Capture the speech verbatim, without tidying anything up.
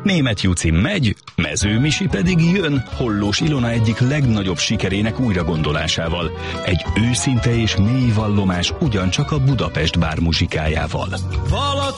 Németh Juci megy, Mező Misi pedig jön Hollós Ilona egyik legnagyobb sikerének újragondolásával. Egy őszinte és mély vallomás ugyancsak a Budapest bár muzsikájával.